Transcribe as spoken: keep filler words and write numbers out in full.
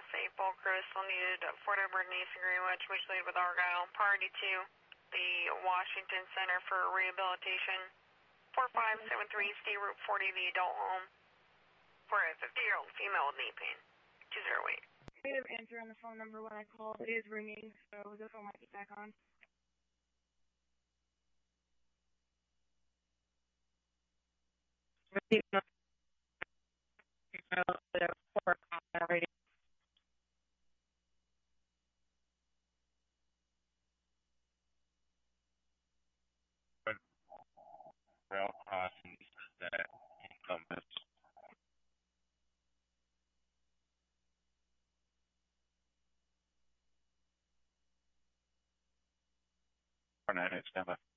eight Bulk crew still needed Fort Edward and East Greenwich, which lead with Argyle. Priority to the Washington Center for Rehabilitation. four five seven three, State Route forty, the adult home. For a fifty-year-old female with knee pain. two zero eight. Negative answer on the phone number when I called. It is ringing, so the phone might be back on. Rail crossings that encompass Fernandez, stand by.